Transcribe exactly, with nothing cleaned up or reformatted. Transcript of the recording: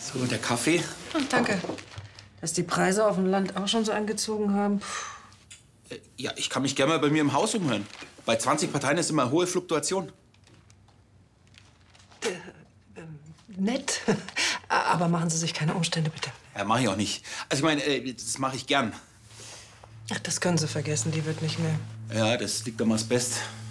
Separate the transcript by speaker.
Speaker 1: So, der Kaffee.
Speaker 2: Ach, danke. Dass die Preise auf dem Land auch schon so angezogen haben. Puh.
Speaker 1: Äh, ja, ich kann mich gerne mal bei mir im Haus umhören. Bei zwanzig Parteien ist immer hohe Fluktuation.
Speaker 2: Äh, ähm, nett. Aber machen Sie sich keine Umstände, bitte.
Speaker 1: Ja, mache ich auch nicht. Also ich meine, äh, das mache ich gern.
Speaker 2: Ach, das können Sie vergessen, die wird nicht mehr.
Speaker 1: Ja, das liegt am Asbest.